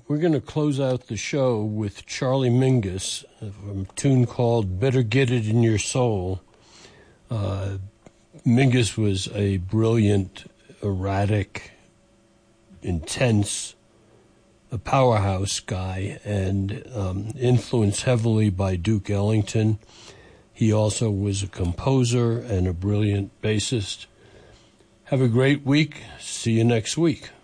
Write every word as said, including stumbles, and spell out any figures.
we're going to close out the show with Charlie Mingus, a tune called Better Get It in Your Soul. Uh, Mingus was a brilliant, erratic, intense, a powerhouse guy, and um, influenced heavily by Duke Ellington. He also was a composer and a brilliant bassist. Have a great week. See you next week.